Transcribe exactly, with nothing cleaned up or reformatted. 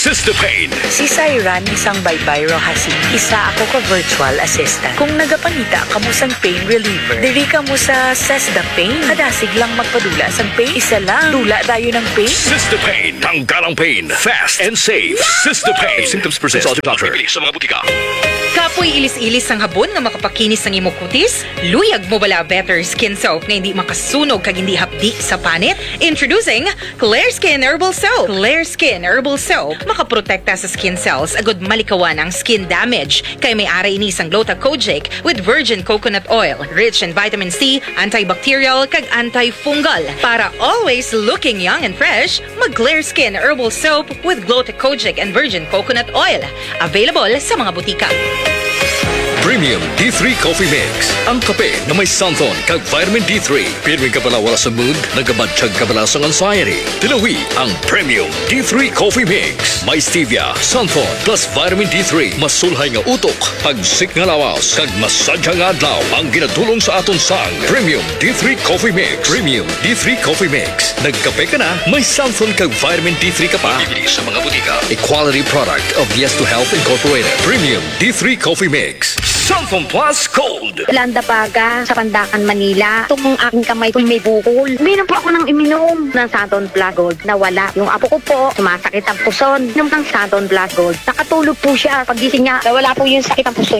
Sistapain. Si Syran, isang baybayro hasing. Isa ako ka virtual assistant. Kung nagapanita ka mo sang pain reliever, diri ka mo sa Sistapain. Kadasig lang magpadula sang pain. Isa lang. Dula tayo ng pain. Sistapain. Tanggalang pain. Fast and safe. Sistapain. If symptoms persist, consult your doctor. Bibili sa mga butika. Kapoy ilis-ilis ang habon nga makapakinis ng imong kutis? Luyag mo bala Better Skin Soap nga hindi makasunog kag hindi hapdi sa panit? Introducing Clear Skin Herbal Soap. Clear Skin Herbal Soap makaprotekta sa skin cells agud malikawan ang skin damage. Kay may ara ini sang Gluta-Kojic with virgin coconut oil, rich in vitamin C, antibacterial kag antifungal. Para always looking young and fresh, mag Clear Skin Herbal Soap with Gluta-Kojic and virgin coconut oil. Available sa mga butika. Premium D three Coffee Mix. Ang kape na may xanthan kag vitamin D three. Pirming ka pala wala sa mood, nagabatsyag ka pala sa anxiety. Tilawi ang Premium D three Coffee Mix. May stevia, xanthan plus vitamin D three. Masulhay nga utok, pagsik nga lawas, kag masadya nga adlaw ang ginatulong sa aton sang Premium D three Coffee Mix. Premium D three Coffee Mix. Nagkape ka na, may xanthan kag vitamin D three ka pa. Bibili sa mga butika. A quality product of Yes to Health Incorporated. Premium D three Coffee Mix. Xanthan Plus Cold. Landa Paga sa Pandakan, Manila. Itong aking kamay ko may bukol. Uminom po ako ng iminom ng Xanthan Plus Gold. Nawala. Yung apo ko po, sumasakit ang puson. Inom ng Xanthan Plus Gold. Nakatulog po siya. Pagising niya, nawala po yung sakit ang puson